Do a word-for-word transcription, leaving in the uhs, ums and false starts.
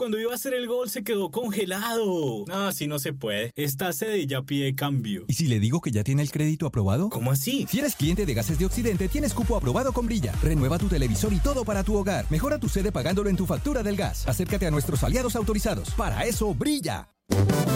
cuando iba a hacer el gol se quedó congelado. No, así no se puede. Esta sede ya pide cambio. ¿Y si le digo que ya tiene el crédito aprobado? ¿Cómo así? Si eres cliente de Gases de Occidente, tienes cupo aprobado con Brilla. Renueva tu televisor y todo para tu hogar. Mejora tu sede pagándolo en tu factura del gas. Acércate a nuestros aliados autorizados. Para eso, Brilla.